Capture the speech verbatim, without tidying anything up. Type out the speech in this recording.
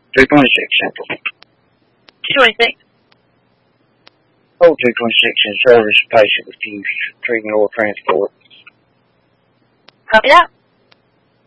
two twenty-six Central. two twenty-six. Oh, two twenty-six in service, patient with fuse, treating oil transport. Copy that.